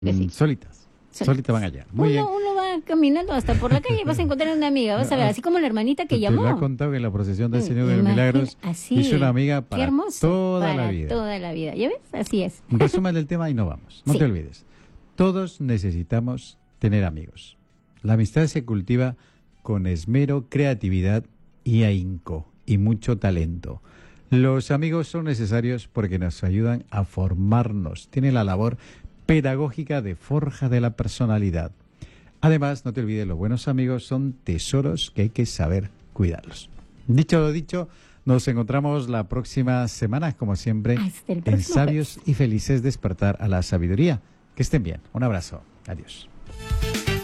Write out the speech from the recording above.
Besitos. Solitas van allá. Muy bien. Uno va caminando hasta por la calle y vas a encontrar una amiga, vas a ver, así como la hermanita que Te llamó. lo ha contado que en la procesión del Señor de los Imagina- Milagros así, hizo una amiga qué para hermoso, toda para la vida. toda la vida. ¿Ya ves? Así es. Resumen del tema y no vamos. No Sí. te olvides. Todos necesitamos tener amigos. La amistad se cultiva con esmero, creatividad y ahínco y mucho talento. Los amigos son necesarios porque nos ayudan a formarnos. Tienen la labor pedagógica de forja de la personalidad. Además, no te olvides, los buenos amigos son tesoros que hay que saber cuidarlos. Dicho lo dicho, nos encontramos la próxima semana, como siempre, Hasta el en próximo Sabios y Felices Despertar a la Sabiduría. Que estén bien. Un abrazo. Adiós.